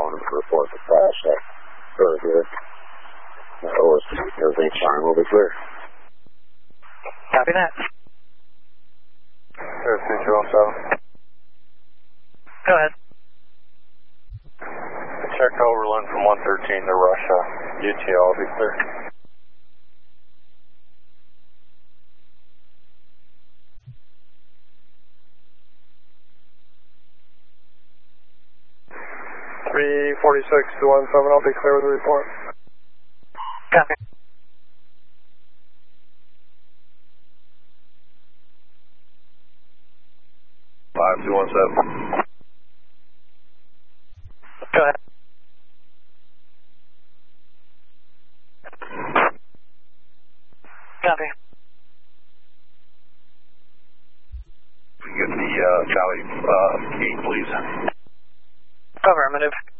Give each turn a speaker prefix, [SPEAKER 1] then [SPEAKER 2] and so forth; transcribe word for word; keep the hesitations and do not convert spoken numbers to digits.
[SPEAKER 1] calling to report the crash. That really good. That was everything's fine. We'll be clear.
[SPEAKER 2] Copy that.
[SPEAKER 3] Air two two one seven.
[SPEAKER 2] Go ahead.
[SPEAKER 3] Check Overland from one thirteen to Russia. U T L will be clear. three forty-six to one seven, I'll be clear with the report.
[SPEAKER 2] Copy.
[SPEAKER 3] five two one seven.
[SPEAKER 2] Go ahead. Copy.
[SPEAKER 3] Get the uh, Charlie uh, key, please.
[SPEAKER 2] Affirmative.